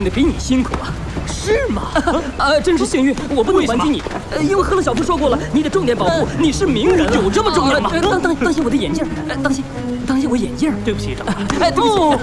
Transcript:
的比你辛苦啊。是吗？真是幸运，我不能还击你，因为赫勒晓夫说过了，你得重点保护，你是名人， 有这么重要吗？ 当心我的眼镜，当心我眼镜。 对不起，长官。 不。